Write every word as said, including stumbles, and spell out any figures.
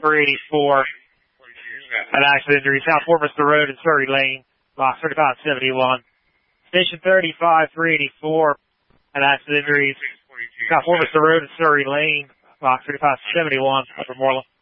three eighty-four. An accident injury. South Warminster Road and Surrey Lane. Box thirty-five seventy-one. Station thirty-five, three eighty-four. An accident injury. South Warminster Road and Surrey Lane. Box thirty-five seventy-one. Upper Moreland.